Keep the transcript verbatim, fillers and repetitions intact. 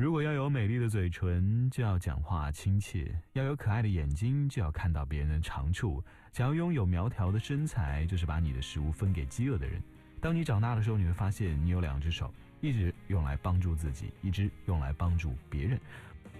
如果要有美丽的嘴唇，就要讲话亲切；要有可爱的眼睛，就要看到别人的长处；想要拥有苗条的身材，就是把你的食物分给饥饿的人。当你长大的时候，你会发现你有两只手，一只用来帮助自己，一只用来帮助别人。